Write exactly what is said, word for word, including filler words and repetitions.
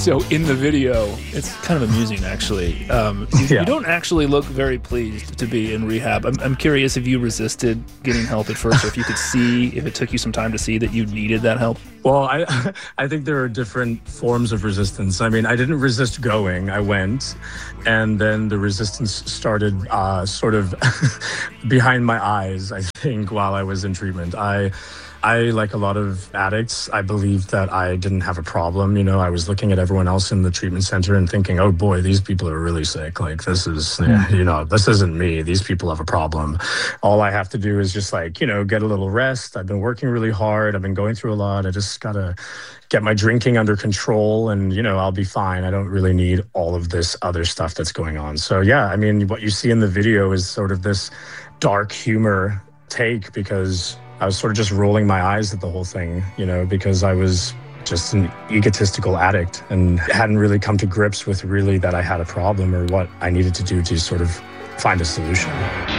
So in the video, it's kind of amusing, actually. Um, you, yeah. you don't actually look very pleased to be in rehab. I'm, I'm curious if you resisted getting help at first, or if you could see, if it took you some time to see that you needed that help. Well, I I think there are different forms of resistance. I mean, I didn't resist going. I went, and then the resistance started uh, sort of behind my eyes, I think, while I was in treatment. I... I, like a lot of addicts, I believed that I didn't have a problem. You know, I was looking at everyone else in the treatment center and thinking, oh boy, these people are really sick. Like, this is, yeah, you know, this isn't me. These people have a problem. All I have to do is just like, you know, get a little rest. I've been working really hard. I've been going through a lot. I just got to get my drinking under control and, you know, I'll be fine. I don't really need all of this other stuff that's going on. So, yeah, I mean, what you see in the video is sort of this dark humor take, because I was sort of just rolling my eyes at the whole thing, you know, because I was just an egotistical addict and hadn't really come to grips with really that I had a problem or what I needed to do to sort of find a solution.